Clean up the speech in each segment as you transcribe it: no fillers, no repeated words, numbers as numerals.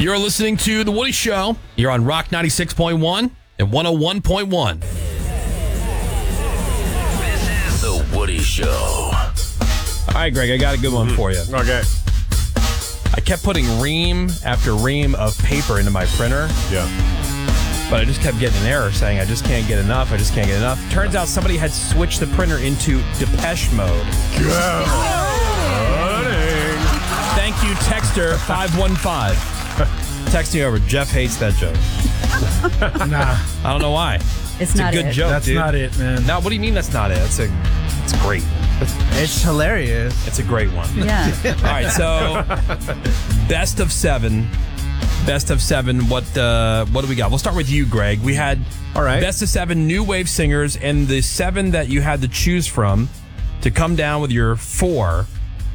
You're listening to The Woody Show. You're on Rock 96.1 and 101.1. This is The Woody Show. All right, Greg, I got a good one for you. Okay. I kept putting ream after ream of paper into my printer. Yeah. But I just kept getting an error saying I just can't get enough. Turns out somebody had switched the printer into Depeche Mode. Thank you, Texter 515. Text me over. Jeff hates that joke. Nah, I don't know why. It's a not good it. joke, that's dude. not it, man. Now, what do you mean that's not it? It's great. It's hilarious. It's a great one. Yeah. All right, so best of seven. Best of seven. What do we got? We'll start with you, Greg. We had best of seven new wave singers, and the seven that you had to choose from to come down with your four: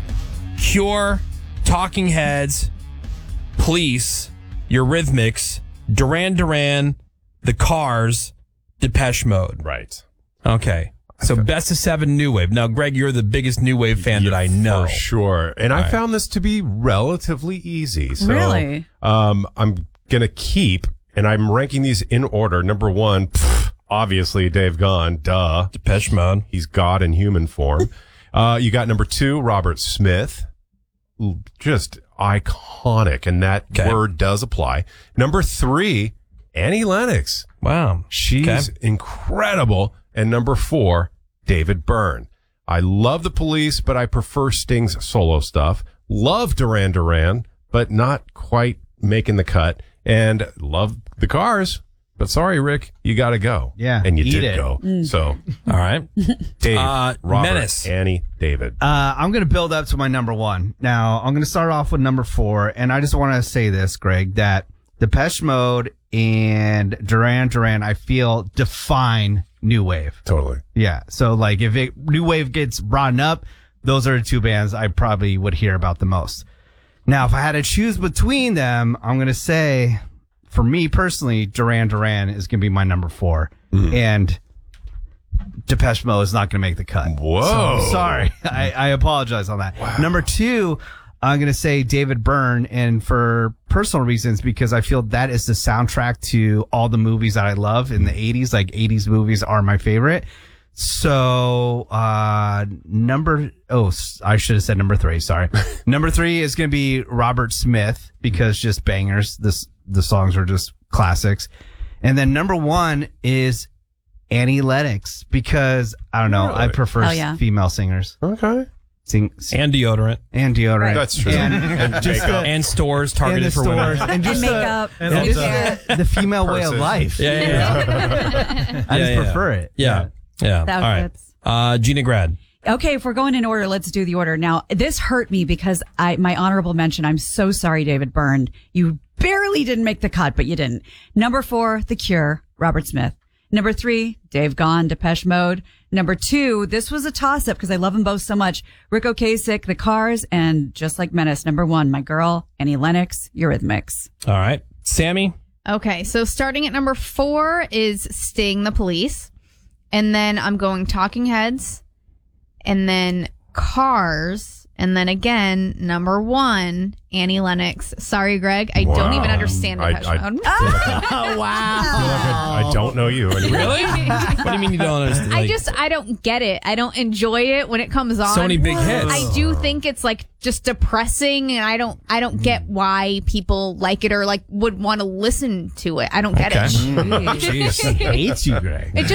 Cure, Talking Heads, Police, Eurythmics, Duran Duran, The Cars, Depeche Mode. Right. Okay. So best of seven new wave. Now, Greg, you're the biggest new wave fan that I know. For sure. And I found this to be relatively easy. So, Really? I'm going to keep, and I'm ranking these in order. Number one, obviously, Dave Gahan. Duh. Depeche Mode. He's God in human form. You got number two, Robert Smith. Just iconic. And that word does apply. Number three, Annie Lennox. Wow. She's incredible. And number four, David Byrne. I love the Police, but I prefer Sting's solo stuff. Love Duran Duran, but not quite making the cut. And love the Cars, but sorry, Rick, you got to go. Yeah, and you eat did it. go. So, all right, Dave, Robert, Menace, Annie, David. I'm going to build up to my number one. Now, I'm going to start off with number four, and I just want to say this, Greg, that Depeche Mode and Duran Duran, I feel, define new wave. Totally. Yeah. So, like, if new wave gets brought up, those are the two bands I probably would hear about the most. Now, if I had to choose between them, I'm going to say, for me personally, Duran Duran is going to be my number four. And Depeche Mode is not going to make the cut. Whoa. So, sorry. I apologize on that. Wow. Number two, I'm going to say David Byrne, and for personal reasons, because I feel that is the soundtrack to all the movies that I love in the 80s. Like, 80s movies are my favorite. So, I should have said number three. Sorry. Number three is going to be Robert Smith, because just bangers. The songs are just classics. And then number one is Annie Lennox, because I don't know. Really? I prefer female singers. Okay. And deodorant. Right. That's true. And just and stores targeted for women. And just makeup. the female way of life. Yeah. I just prefer it. Yeah. All right. Gina Grad. Okay, if we're going in order, let's do the order. Now, this hurt me because my honorable mention, I'm so sorry, David Byrne. You barely didn't make the cut, but you didn't. Number four, The Cure, Robert Smith. Number three, Dave Gahan, Depeche Mode. Number two, this was a toss-up because I love them both so much. Rick Ocasek, The Cars, and just like Menace. Number one, my girl, Annie Lennox, Eurythmics. All right. Sammy? Okay, so starting at number four is Sting, The Police. And then I'm going Talking Heads. And then Cars. And then again, number one, Annie Lennox. Sorry, Greg. I don't even understand Depeche Mode. Wow. I don't know you anymore. Really? What do you mean you don't understand? I don't get it. I don't enjoy it when it comes on. So many big hits. I do think it's like just depressing, and I don't get why people like it or like would want to listen to it. I don't get it. Jeez. Hates you, Greg. It